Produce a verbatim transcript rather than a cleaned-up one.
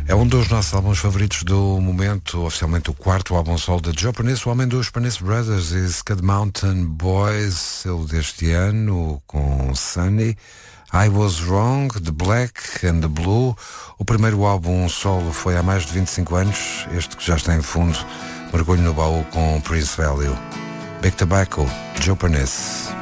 É um dos nossos álbuns favoritos do momento, oficialmente o quarto álbum solo de Joe Pernice, o homem dos Pernice Brothers e Scud Mountain Boys, ele deste ano com Sunny, I Was Wrong, The Black and the Blue. O primeiro álbum solo foi há mais de vinte e cinco anos, este que já está em fundo, mergulho no baú com Prince Value. Big Tobacco, Joe Pernice.